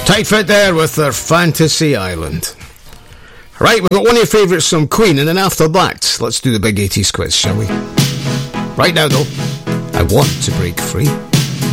Tight Fit there with their Fantasy Island. Right, we've got one of your favourites from Queen, and then after that, let's do the big 80s quiz, shall we? Right now, though, I Want to Break Free.